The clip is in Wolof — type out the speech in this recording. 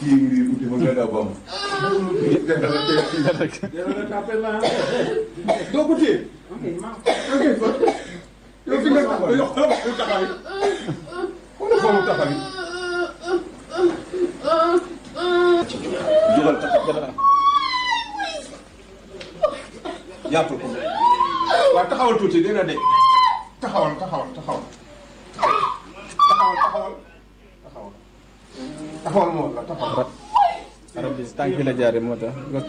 kii ngi uti ma nga daw ba mu. doo ko téye. yow fi nga taxaw yow taxaw yi. jugal taxaw. jàppal ko. waaw taxawal tuuti dina de. taxawal. taxawal moo la taxawal. arab bi tànk la jaare moo tax